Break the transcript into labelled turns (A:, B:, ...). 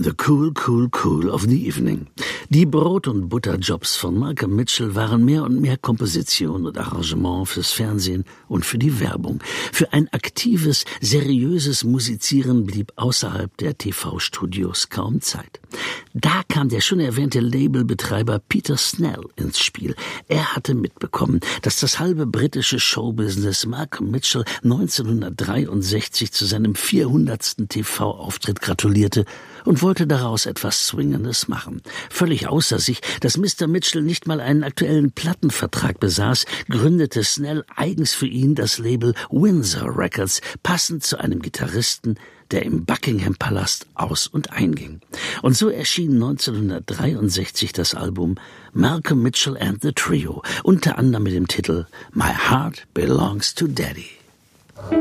A: in the cool, cool, cool of the evening. Die Brot- und Butterjobs von Malcolm Mitchell waren mehr und mehr Komposition und Arrangement fürs Fernsehen und für die Werbung. Für ein aktives, seriöses Musizieren blieb außerhalb der TV-Studios kaum Zeit. Da kam der schon erwähnte Labelbetreiber Peter Snell ins Spiel. Er hatte mitbekommen, dass das halbe britische Showbusiness Malcolm Mitchell 1963 zu seinem 400. TV-Auftritt gratulierte und wollte daraus etwas Swingendes machen. Völlig außer sich, dass Mr. Mitchell nicht mal einen aktuellen Plattenvertrag besaß, gründete Snell eigens für ihn das Label Windsor Records, passend zu einem Gitarristen, der im Buckingham-Palast aus- und einging. Und so erschien 1963 das Album Malcolm Mitchell and the Trio, unter anderem mit dem Titel My Heart Belongs to Daddy.